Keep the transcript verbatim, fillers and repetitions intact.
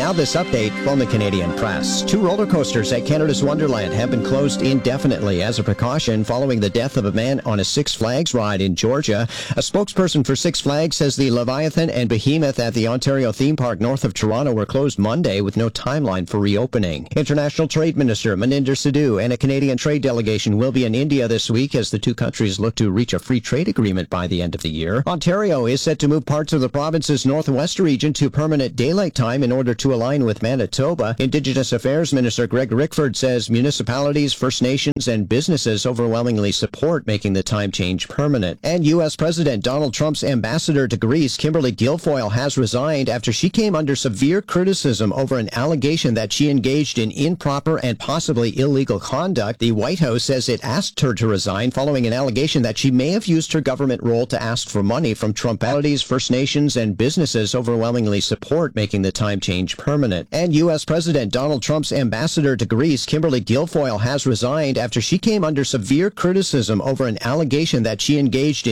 Now this update from the Canadian Press. Two roller coasters at Canada's Wonderland have been closed indefinitely as a precaution following the death of a man on a Six Flags ride in Georgia. A spokesperson for Six Flags says the Leviathan and Behemoth at the Ontario theme park north of Toronto were closed Monday with no timeline for reopening. International Trade Minister Maninder Sidhu and a Canadian trade delegation will be in India this week as the two countries look to reach a free trade agreement by the end of the year. Ontario is set to move parts of the province's northwest region to permanent daylight time in order to align with Manitoba. Indigenous Affairs Minister Greg Rickford says municipalities, First Nations, and businesses overwhelmingly support making the time change permanent. And U S President Donald Trump's ambassador to Greece, Kimberly Guilfoyle, has resigned after she came under severe criticism over an allegation that she engaged in improper and possibly illegal conduct. The White House says it asked her to resign following an allegation that she may have used her government role to ask for money from Trumpalities, First Nations, and businesses overwhelmingly support making the time change permanent. And U S President Donald Trump's ambassador to Greece, Kimberly Guilfoyle, has resigned after she came under severe criticism over an allegation that she engaged in